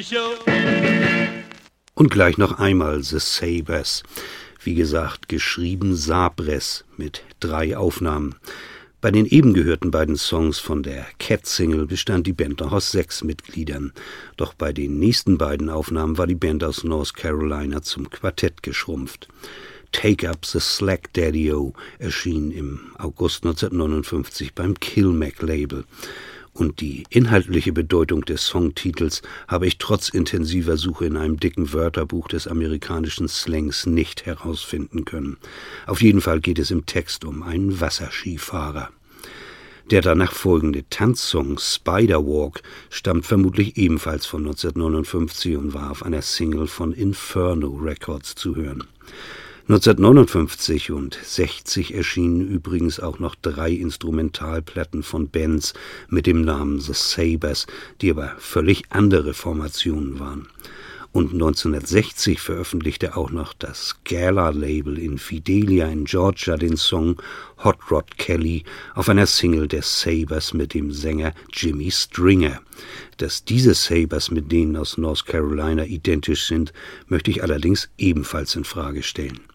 Und gleich noch einmal The Sabres. Wie gesagt, geschrieben Sabres mit 3 Aufnahmen. Bei den eben gehörten beiden Songs von der Cat-Single bestand die Band noch aus 6 Mitgliedern. Doch bei den nächsten beiden Aufnahmen war die Band aus North Carolina zum Quartett geschrumpft. Take Up the Slack Daddy-O erschien im August 1959 beim Kill-Mac-Label. Und die inhaltliche Bedeutung des Songtitels habe ich trotz intensiver Suche in einem dicken Wörterbuch des amerikanischen Slangs nicht herausfinden können. Auf jeden Fall geht es im Text um einen Wasserskifahrer. Der danach folgende Tanzsong Spiderwalk stammt vermutlich ebenfalls von 1959 und war auf einer Single von Inferno Records zu hören. 1959 und 60 erschienen übrigens auch noch 3 Instrumentalplatten von Bands mit dem Namen The Sabres, die aber völlig andere Formationen waren. Und 1960 veröffentlichte auch noch das Gala-Label in Fidelia in Georgia den Song Hot Rod Kelly auf einer Single der Sabres mit dem Sänger Jimmy Stringer. Dass diese Sabres mit denen aus North Carolina identisch sind, möchte ich allerdings ebenfalls in Frage stellen.